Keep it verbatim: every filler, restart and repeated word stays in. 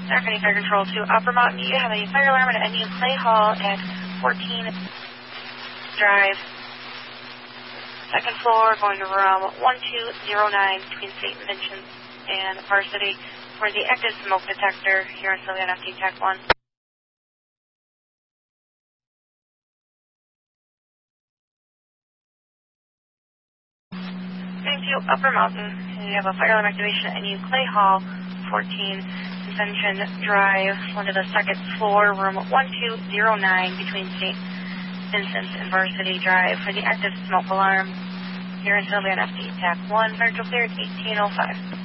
Starfire Fire Control to Upper Mountain. You have a fire alarm at N U Clay Hall at fourteen Drive. Second floor, going to room one two zero nine between Saint Vincent and Varsity for the active smoke detector here in Sylvan F T Tech one. Going to Upper Mountain. You have a fire alarm activation at N U Clay Hall, fourteen Ascension Drive, one to the second floor, room one two zero nine between Saint Vincent and Varsity Drive for the active smoke alarm here in Sylvan F T Tech one. Fire control cleared eighteen oh five.